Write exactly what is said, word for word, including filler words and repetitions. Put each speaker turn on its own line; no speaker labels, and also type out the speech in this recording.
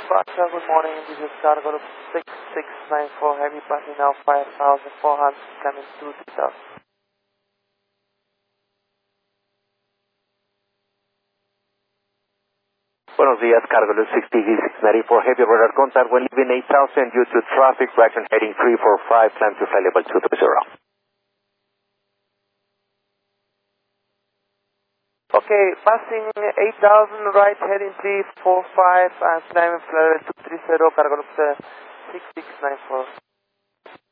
Departure, good morning. This is cargo group six six nine four, heavy passing now five thousand four hundred, coming to three thousand.
Buenos días, cargo group six D V six ninety-four, heavy radar contact when leaving eight thousand due to traffic, direction heading three four five, climb to flight level two three zero.
Okay, passing eight thousand, right heading three four five, and climbing flight level two three zero, cargo group six six nine four.